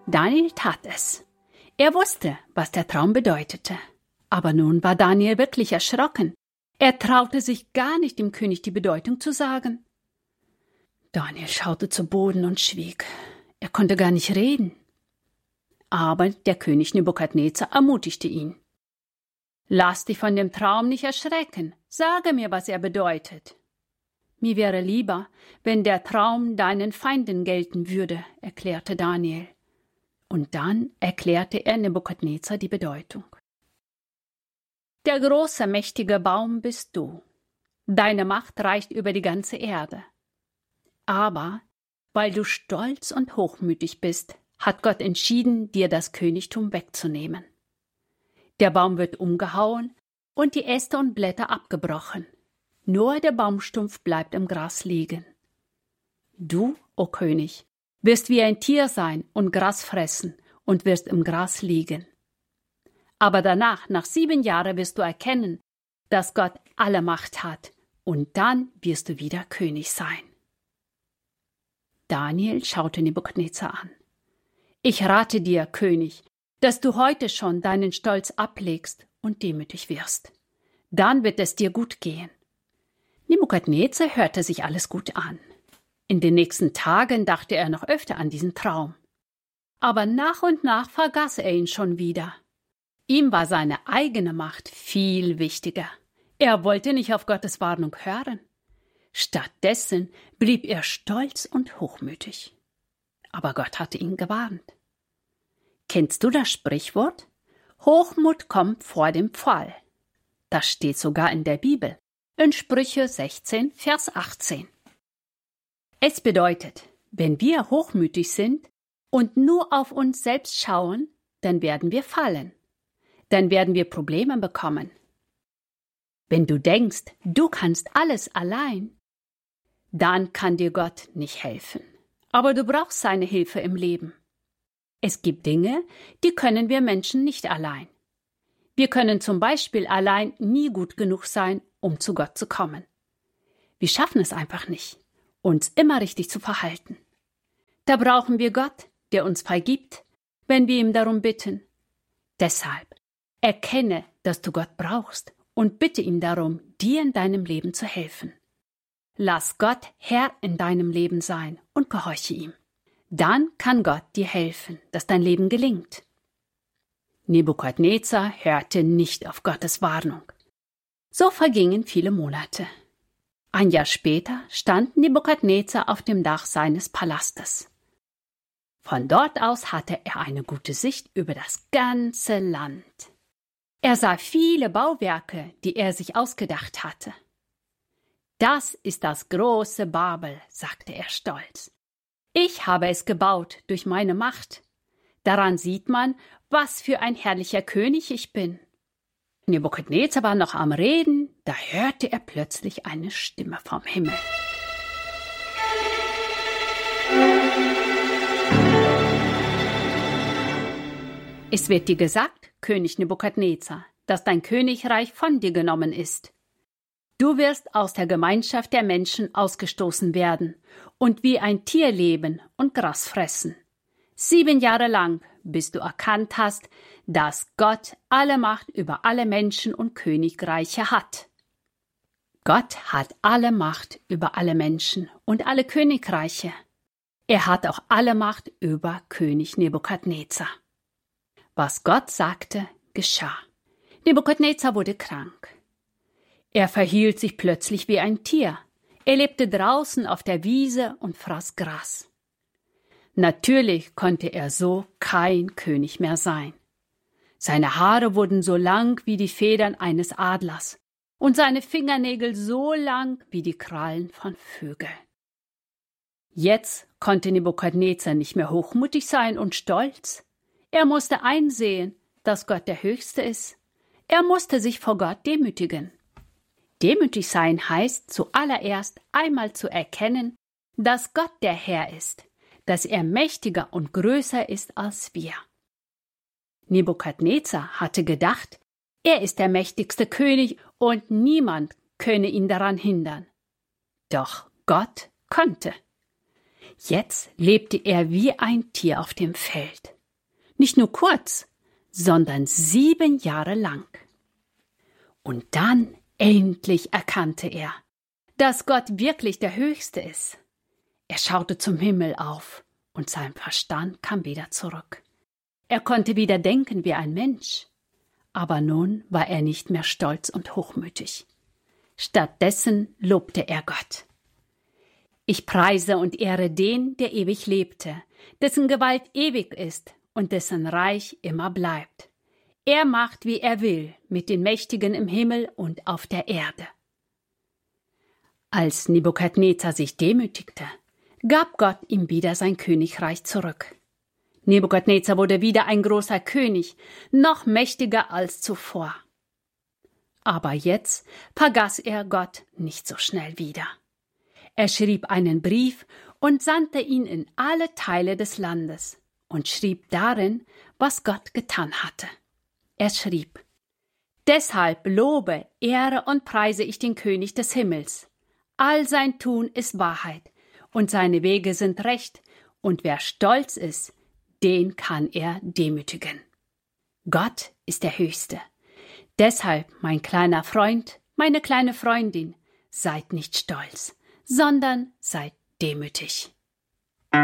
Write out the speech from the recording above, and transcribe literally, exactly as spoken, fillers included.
Daniel tat es. Er wusste, was der Traum bedeutete. Aber nun war Daniel wirklich erschrocken. Er traute sich gar nicht, dem König die Bedeutung zu sagen. Daniel schaute zu Boden und schwieg. Er konnte gar nicht reden. Aber der König Nebukadnezar ermutigte ihn. »Lass dich von dem Traum nicht erschrecken. Sage mir, was er bedeutet.« »Mir wäre lieber, wenn der Traum deinen Feinden gelten würde«, erklärte Daniel. Und dann erklärte er Nebukadnezar die Bedeutung. »Der große, mächtige Baum bist du. Deine Macht reicht über die ganze Erde. Aber weil du stolz und hochmütig bist, hat Gott entschieden, dir das Königtum wegzunehmen. Der Baum wird umgehauen und die Äste und Blätter abgebrochen. Nur der Baumstumpf bleibt im Gras liegen. Du, o König, wirst wie ein Tier sein und Gras fressen und wirst im Gras liegen. Aber danach, nach sieben Jahren, wirst du erkennen, dass Gott alle Macht hat, und dann wirst du wieder König sein.« Daniel schaute Nebukadnezar an. »Ich rate dir, König, dass du heute schon deinen Stolz ablegst und demütig wirst. Dann wird es dir gut gehen.« Nebukadnezar hörte sich alles gut an. In den nächsten Tagen dachte er noch öfter an diesen Traum. Aber nach und nach vergaß er ihn schon wieder. Ihm war seine eigene Macht viel wichtiger. Er wollte nicht auf Gottes Warnung hören. Stattdessen blieb er stolz und hochmütig. Aber Gott hatte ihn gewarnt. Kennst du das Sprichwort? Hochmut kommt vor dem Fall. Das steht sogar in der Bibel, in Sprüche sechzehn, Vers achtzehn. Es bedeutet, wenn wir hochmütig sind und nur auf uns selbst schauen, dann werden wir fallen. Dann werden wir Probleme bekommen. Wenn du denkst, du kannst alles allein, dann kann dir Gott nicht helfen. Aber du brauchst seine Hilfe im Leben. Es gibt Dinge, die können wir Menschen nicht allein. Wir können zum Beispiel allein nie gut genug sein, um zu Gott zu kommen. Wir schaffen es einfach nicht, uns immer richtig zu verhalten. Da brauchen wir Gott, der uns vergibt, wenn wir ihm darum bitten. Deshalb erkenne, dass du Gott brauchst und bitte ihn darum, dir in deinem Leben zu helfen. Lass Gott Herr in deinem Leben sein und gehorche ihm. Dann kann Gott dir helfen, dass dein Leben gelingt. Nebukadnezar hörte nicht auf Gottes Warnung. So vergingen viele Monate. Ein Jahr später stand Nebukadnezar auf dem Dach seines Palastes. Von dort aus hatte er eine gute Sicht über das ganze Land. Er sah viele Bauwerke, die er sich ausgedacht hatte. »Das ist das große Babel«, sagte er stolz. »Ich habe es gebaut durch meine Macht. Daran sieht man, was für ein herrlicher König ich bin.« Nebukadnezar war noch am Reden, da hörte er plötzlich eine Stimme vom Himmel. »Es wird dir gesagt, König Nebukadnezar, dass dein Königreich von dir genommen ist. Du wirst aus der Gemeinschaft der Menschen ausgestoßen werden und wie ein Tier leben und Gras fressen. Sieben Jahre lang, bis du erkannt hast, dass Gott alle Macht über alle Menschen und Königreiche hat.« Gott hat alle Macht über alle Menschen und alle Königreiche. Er hat auch alle Macht über König Nebukadnezar. Was Gott sagte, geschah. Nebukadnezar wurde krank. Er verhielt sich plötzlich wie ein Tier. Er lebte draußen auf der Wiese und fraß Gras. Natürlich konnte er so kein König mehr sein. Seine Haare wurden so lang wie die Federn eines Adlers und seine Fingernägel so lang wie die Krallen von Vögeln. Jetzt konnte Nebukadnezar nicht mehr hochmütig sein und stolz. Er musste einsehen, dass Gott der Höchste ist. Er musste sich vor Gott demütigen. Demütig sein heißt zuallererst einmal zu erkennen, dass Gott der Herr ist, dass er mächtiger und größer ist als wir. Nebukadnezar hatte gedacht, er ist der mächtigste König und niemand könne ihn daran hindern. Doch Gott konnte. Jetzt lebte er wie ein Tier auf dem Feld. Nicht nur kurz, sondern sieben Jahre lang. Und dann endlich erkannte er, dass Gott wirklich der Höchste ist. Er schaute zum Himmel auf und sein Verstand kam wieder zurück. Er konnte wieder denken wie ein Mensch. Aber nun war er nicht mehr stolz und hochmütig. Stattdessen lobte er Gott. Ich preise und ehre den, der ewig lebte, dessen Gewalt ewig ist und dessen Reich immer bleibt. Er macht, wie er will, mit den Mächtigen im Himmel und auf der Erde. Als Nebukadnezar sich demütigte, gab Gott ihm wieder sein Königreich zurück. Nebukadnezar wurde wieder ein großer König, noch mächtiger als zuvor. Aber jetzt vergaß er Gott nicht so schnell wieder. Er schrieb einen Brief und sandte ihn in alle Teile des Landes und schrieb darin, was Gott getan hatte. Er schrieb: Deshalb lobe, ehre und preise ich den König des Himmels. All sein Tun ist Wahrheit und seine Wege sind recht, und wer stolz ist, den kann er demütigen. Gott ist der Höchste. Deshalb, mein kleiner Freund, meine kleine Freundin, seid nicht stolz, sondern seid demütig.